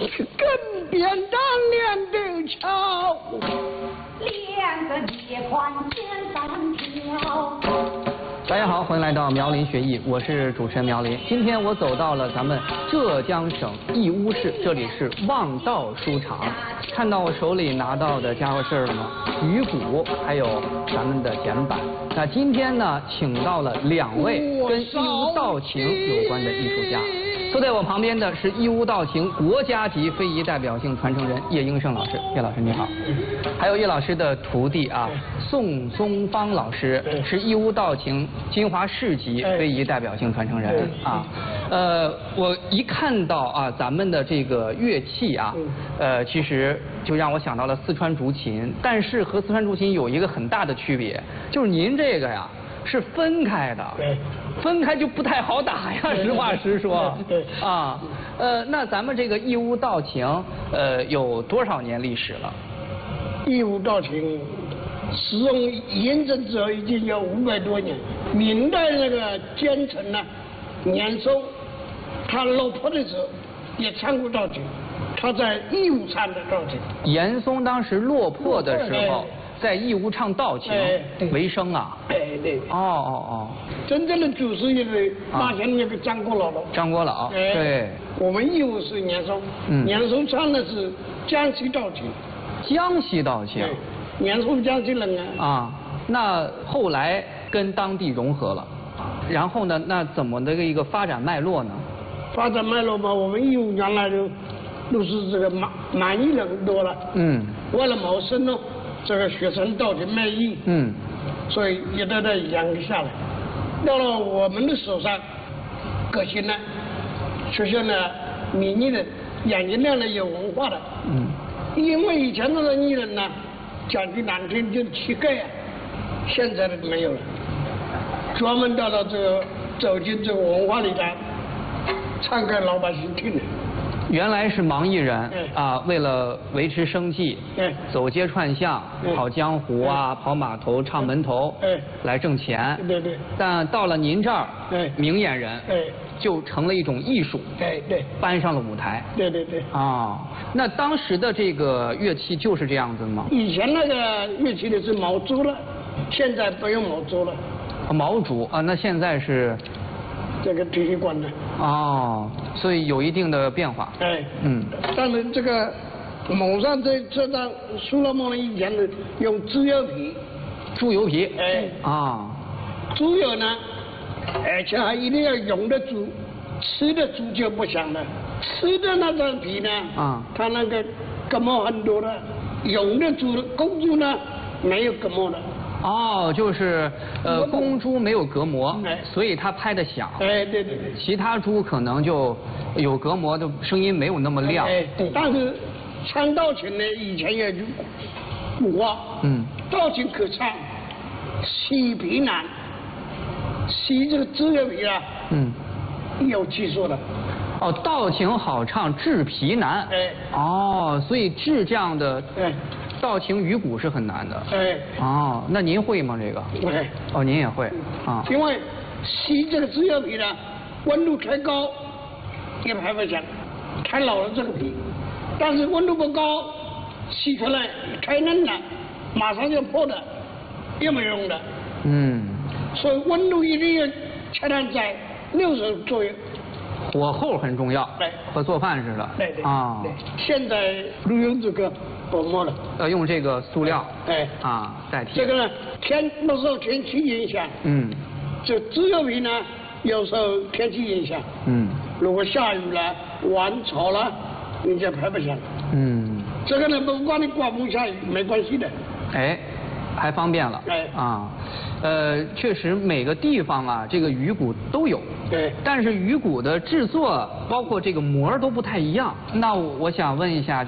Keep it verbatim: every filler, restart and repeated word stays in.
更变当练的巧， 练个夜宽千三条。 大家好，欢迎来到苗林学艺，我是主持人苗林。今天我走到了咱们浙江省义乌市，这里是望道书场。看到我手里拿到的家伙事儿了吗？鱼鼓，还有咱们的剪板。那今天呢，请到了两位跟义乌道情有关的艺术家。坐在我旁边的是义乌道情国家级非遗代表性传承人叶英胜老师，叶老师你好。还有叶老师的徒弟啊，宋宗芳老师是义乌道情金华市级非遗代表性传承人啊。呃，我一看到啊咱们的这个乐器啊，呃，其实就让我想到了四川竹琴，但是和四川竹琴有一个很大的区别，就是您这个呀是分开的。 对。 分开就不太好打呀，实话实说。 对啊，呃，那咱们这个义乌道情，呃，有多少年历史了？ 义乌道情使用验证之后已经有五百多年。明代那个奸臣呢，年收，他落魄的时候也唱过道情，他在义乌唱的道情。 严嵩当时落魄的时候，在义乌唱道情为生啊。 哎对。 哦哦哦。 真正的祖师爷是马前那个张国老了。 张国老。对。 我们义乌是严嵩，严嵩唱的是江西道情。 江西道情。 严嵩江西人啊。啊， 那后来跟当地融合了，然后呢，那怎么的一个发展脉络呢？ 发展脉络嘛，我们义乌原来就都是这个满满裔人多了。嗯。为了谋生呢，这个学生道情卖艺。嗯。所以一代代养下来，到了我们的手上，革新了，出现了民艺人，眼睛亮了有文化的。嗯。因为以前那个艺人呢，讲句难听就是乞丐啊，现在的没有了，专门到了这个走进这个文化里来，唱给老百姓听的。 原来是盲艺人啊，为了维持生计，走街串巷、跑江湖啊、跑码头、唱门头，来挣钱。 对对。 但到了您这儿，明眼人，就成了一种艺术， 对对， 搬上了舞台。 对对对。 啊，那当时的这个乐器就是这样子吗？ 以前那个乐器的是毛竹了，现在不用毛竹了。 毛竹啊，那现在是？ 这个体育馆的。 哦，所以有一定的变化。 哎，嗯，但是这个蒙上这这张苏拉蒙的以前的用猪油皮， 猪油皮， 哎， 啊， 猪油呢，而且还一定要用的猪，吃的猪就不香了，吃的那张皮呢，啊，它那个隔膜很多的，用的猪公猪呢没有隔膜的。 哦，就是呃，公猪没有隔膜，所以它拍得响。 哎，对对对。 其他猪可能就有隔膜，的声音没有那么亮。 哎，但是唱道情呢，以前也就古话。嗯。道情可唱，洗皮难。洗这个猪油皮啊。嗯。有技术的。 哦，道情好唱，制皮难。哎。哦，所以制这样的。哎。道情鱼鼓是很难的。哎。哦，那您会吗？这个？ 会。 哦，您也会啊。 因为洗这个猪油皮呢，温度太高也拍不响，太老了这个皮。但是温度不高，洗出来太嫩了，马上就破的，也没用的。嗯。所以温度一定要恰当在六十左右。 火候很重要。 对。 和做饭似的。 对对。啊。现在都用这个。薄膜了， 要用这个塑料， 哎， 啊代替。 这个呢，天不受天气影响，嗯，这猪油皮呢，有时候天气影响，嗯，如果下雨了、晚潮了，你就拍不响，嗯，这个呢，不管你刮风下雨没关系的， 哎，还方便了，哎，啊，呃，确实每个地方啊，这个鱼鼓都有， 对， 但是鱼鼓的制作，包括这个膜都不太一样。那我想问一下。